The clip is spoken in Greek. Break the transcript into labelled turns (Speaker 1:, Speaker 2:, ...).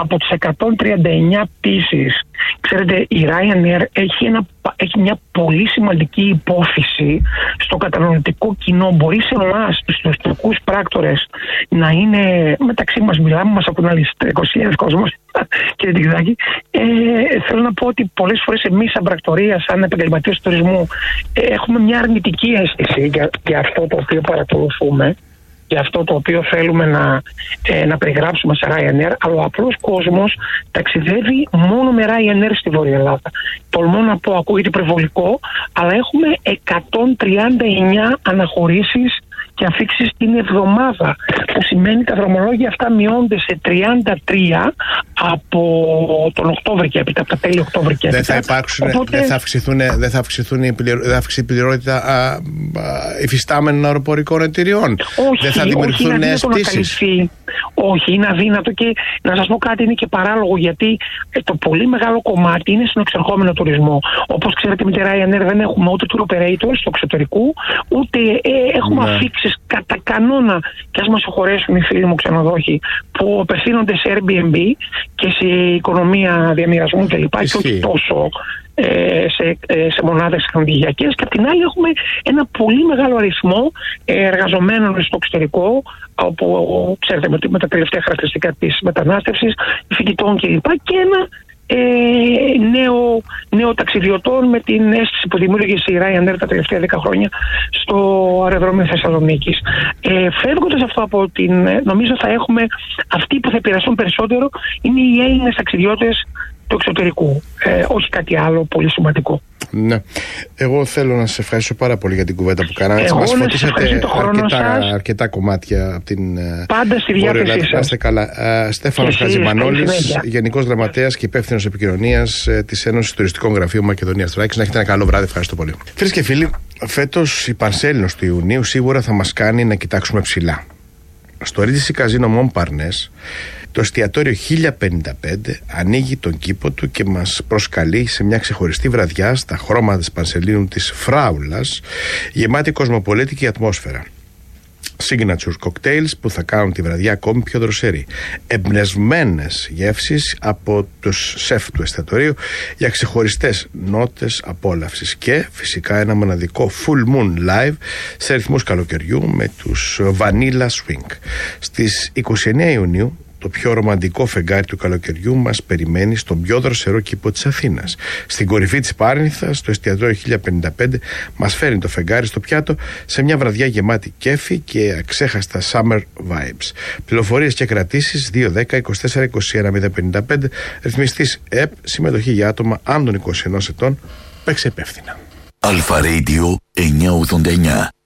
Speaker 1: από τις 139 πτήσεις, ξέρετε, η Ryanair έχει μια πολύ σημαντική υπόθεση στο καταναλωτικό κοινό. Μπορεί σε εμάς, τους τουριστικούς πράκτορες, να είναι, μεταξύ μας μιλάμε, μας ακούνε άλλοι 20.000 κόσμος, κύριε Τικδάκη. Θέλω να πω ότι πολλές φορές εμείς σαν πρακτορία, σαν επαγγελματίες του τουρισμού, έχουμε μια αρνητική αίσθηση για αυτό το οποίο παρακολουθούμε, για αυτό το οποίο θέλουμε να περιγράψουμε σε Ryanair, αλλά ο απλός κόσμος ταξιδεύει μόνο με Ryanair στη Βόρεια Ελλάδα. Τολμώ να πω, ακούγεται υπερβολικό, αλλά έχουμε 139 αναχωρήσεις και αφήξεις την εβδομάδα, που σημαίνει τα δρομολόγια αυτά μειώνται σε 33 από τον Οκτώβρη και έπειτα, από τα τέλη Οκτώβρη και έπειτα.
Speaker 2: Δεν θα αυξηθεί η πληρότητα υφιστάμενων αεροπορικών εταιριών. Δεν θα δημιουργηθούν νέες πτήσεις.
Speaker 1: Όχι, είναι αδύνατο, και να σας πω κάτι, είναι και παράλογο, γιατί το πολύ μεγάλο κομμάτι είναι στον εξερχόμενο τουρισμό. Όπως ξέρετε, με τη Ryanair δεν έχουμε ούτε tour operators στο εξωτερικού, ούτε έχουμε αφήξεις κατά κανόνα, και ας μας συγχωρέσουν οι φίλοι μου ξενοδόχοι, που απευθύνονται σε Airbnb και σε οικονομία διαμοιρασμού κλπ. Και όχι τόσο σε μονάδες χαμηλιακές. Και απ' την άλλη έχουμε ένα πολύ μεγάλο αριθμό εργαζομένων στο εξωτερικό, όπου ξέρετε με τα τελευταία χαρακτηριστικά της μετανάστευσης, φοιτητών κλπ. Και ένα νέο ταξιδιωτών, με την αίσθηση που δημιούργησε η Ryanair τα τελευταία 10 χρόνια στο αεροδρόμιο Θεσσαλονίκης. Φεύγοντας αυτό από νομίζω θα έχουμε, αυτοί που θα επηρεαστούν περισσότερο είναι οι Έλληνες ταξιδιώτες του εξωτερικού, όχι κάτι άλλο πολύ σημαντικό.
Speaker 2: Ναι. Εγώ θέλω να σας ευχαριστήσω πάρα πολύ για την κουβέντα που κάναμε. Μας φωτίσατε αρκετά κομμάτια από την
Speaker 1: πάντα στη διάθεσή σας.
Speaker 2: Είστε καλά. Στέφανος Χατζημανόλης, Γενικός Γραμματέας και Υπεύθυνος Επικοινωνίας της Ένωσης Τουριστικών Γραφείων Μακεδονίας Θράκης. Να έχετε ένα καλό βράδυ. Ευχαριστώ πολύ. Φίλες και φίλοι, φέτος η Πανσέλινος του Ιουνίου σίγουρα θα μας κάνει να κοιτάξουμε ψηλά. Στο Regency Casino Montparnasse, το εστιατόριο 1055 ανοίγει τον κήπο του και μας προσκαλεί σε μια ξεχωριστή βραδιά στα χρώματα της Πανσελίνου της Φράουλας, γεμάτη κοσμοπολίτικη ατμόσφαιρα. Signature cocktails που θα κάνουν τη βραδιά ακόμη πιο δροσερή. Εμπνευσμένες γεύσεις από τους σεφ του εστιατορίου για ξεχωριστές νότες απόλαυσης. Και φυσικά ένα μοναδικό full moon live σε ρυθμούς καλοκαιριού με τους Vanilla Swing. Στις 29 Ιουνίου το πιο ρομαντικό φεγγάρι του καλοκαιριού μας περιμένει στον πιο δροσερό κήπο της Αθήνας. Στην κορυφή της Πάρνηθας, το εστιατόριο 1055 μας φέρνει το φεγγάρι στο πιάτο σε μια βραδιά γεμάτη κέφι και αξέχαστα summer vibes. Πληροφορίες και κρατήσεις 210-24-21-055, ρυθμιστής ΕΠ, συμμετοχή για άτομα άνω των 21 ετών. Παίξε υπεύθυνα.
Speaker 3: Αλφα Radio 989.